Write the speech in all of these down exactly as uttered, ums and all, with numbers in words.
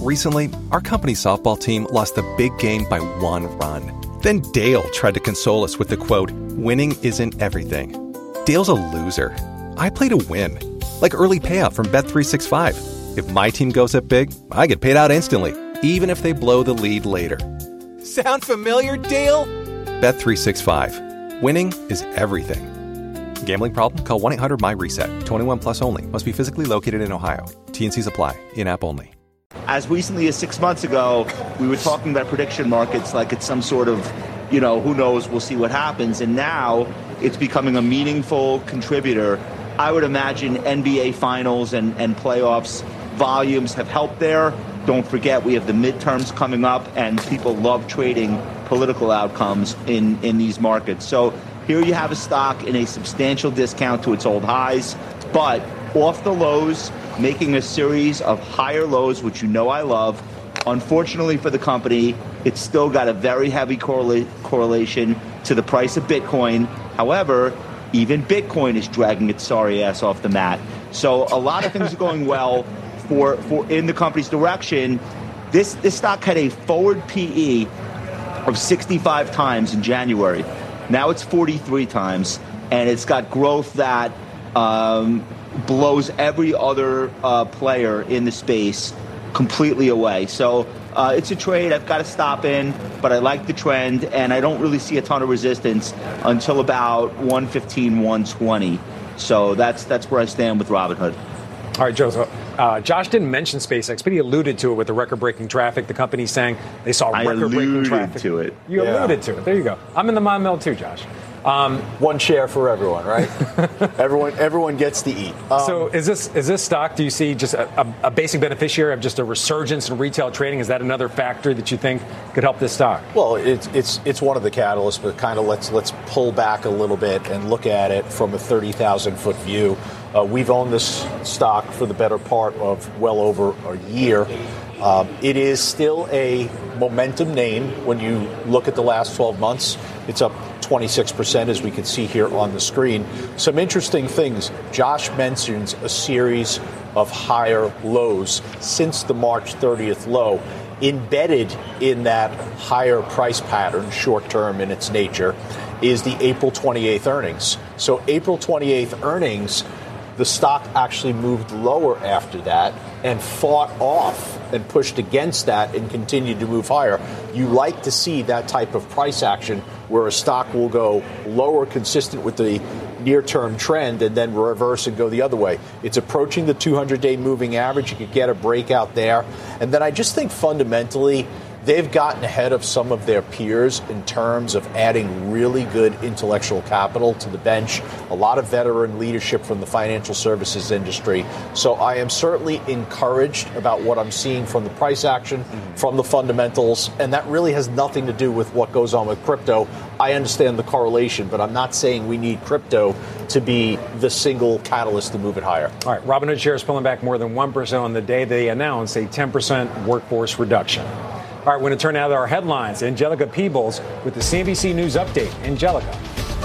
Recently, our company softball team lost the big game by one run. Then Dale tried to console us with the quote, "Winning isn't everything." Dale's a loser. I play to win. Like early payout from Bet three sixty-five. If my team goes up big, I get paid out instantly, even if they blow the lead later. Sound familiar, Dale? Bet three sixty-five. Winning is everything. Gambling problem? Call one eight hundred M Y reset. twenty-one plus only. Must be physically located in Ohio. T N Cs apply. In-app only. As recently as six months ago, we were talking about prediction markets like it's some sort of, you know, who knows, we'll see what happens. And now it's becoming a meaningful contributor. I would imagine N B A finals and, and playoffs volumes have helped there. Don't forget, we have the midterms coming up, and people love trading political outcomes in, in these markets. So here you have a stock in a substantial discount to its old highs, but off the lows, making a series of higher lows, which you know I love. Unfortunately for the company, it's still got a very heavy correla- correlation to the price of Bitcoin. However, even Bitcoin is dragging its sorry ass off the mat. So a lot of things are going well for, for in the company's direction. This, this stock had a forward P E of sixty-five times in January. Now it's forty-three times, and it's got growth that um, blows every other uh, player in the space completely away. So uh, it's a trade I've got to stop in, but I like the trend, and I don't really see a ton of resistance until about one fifteen, one twenty. So that's that's where I stand with Robinhood. All right, Joe. So, uh, Josh didn't mention SpaceX, but he alluded to it with the record-breaking traffic. The company's saying they saw record-breaking traffic. to it. You Yeah. alluded to it. There you go. I'm in the mind meld too, Josh. Um, One share for everyone, right? everyone, everyone gets to eat. Um, so, is this is this stock? Do you see just a, a, a basic beneficiary of just a resurgence in retail trading? Is that another factor that you think could help this stock? Well, it's it's it's one of the catalysts, but kind of let's let's pull back a little bit and look at it from a thirty thousand foot view. Uh, we've owned this stock for the better part of well over a year. Um, it is still a momentum name when you look at the last twelve months. It's up twenty-six percent, as we can see here on the screen. Some interesting things. Josh mentions a series of higher lows since the March thirtieth low. Embedded in that higher price pattern, short-term in its nature, is the April twenty-eighth earnings. So April twenty-eighth earnings, the stock actually moved lower after that and fought off and pushed against that and continued to move higher. You like to see that type of price action where a stock will go lower consistent with the near-term trend and then reverse and go the other way. It's approaching the two hundred day moving average. You could get a breakout there. And then I just think fundamentally, they've gotten ahead of some of their peers in terms of adding really good intellectual capital to the bench, a lot of veteran leadership from the financial services industry. So I am certainly encouraged about what I'm seeing from the price action, mm-hmm. from the fundamentals, and that really has nothing to do with what goes on with crypto. I understand the correlation, but I'm not saying we need crypto to be the single catalyst to move it higher. All right, Robinhood shares pulling back more than one percent on the day they announced a ten percent workforce reduction. All right, we're going to turn now to our headlines. Angelica Peebles with the C N B C News Update. Angelica.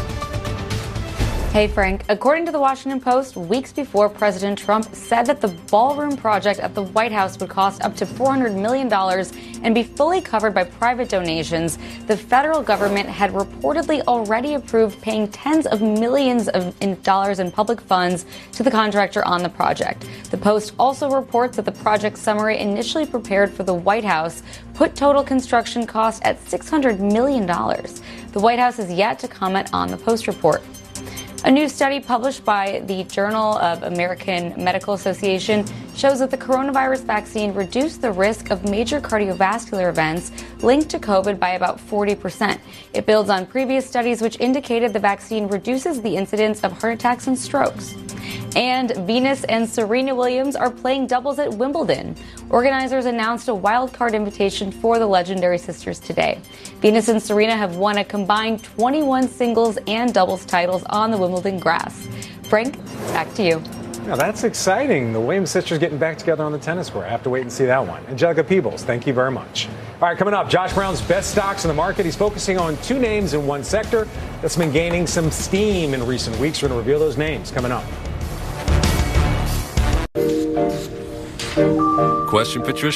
Hey, Frank. According to the Washington Post, weeks before President Trump said that the ballroom project at the White House would cost up to four hundred million dollars and be fully covered by private donations, the federal government had reportedly already approved paying tens of millions of dollars in public funds to the contractor on the project. The Post also reports that the project summary initially prepared for the White House put total construction cost at six hundred million dollars. The White House is yet to comment on the Post report. A new study published by the Journal of American Medical Association shows that the coronavirus vaccine reduced the risk of major cardiovascular events linked to COVID by about forty percent. It builds on previous studies which indicated the vaccine reduces the incidence of heart attacks and strokes. And Venus and Serena Williams are playing doubles at Wimbledon. Organizers announced a wildcard invitation for the legendary sisters today. Venus and Serena have won a combined twenty-one singles and doubles titles on the Wimbledon grass. Frank, back to you. Now that's exciting. The Williams sisters getting back together on the tennis court. I have to wait and see that one. Angelica Peebles, thank you very much. All right, coming up, Josh Brown's best stocks in the market. He's focusing on two names in one sector that's been gaining some steam in recent weeks. We're going to reveal those names coming up. Question, Patricia?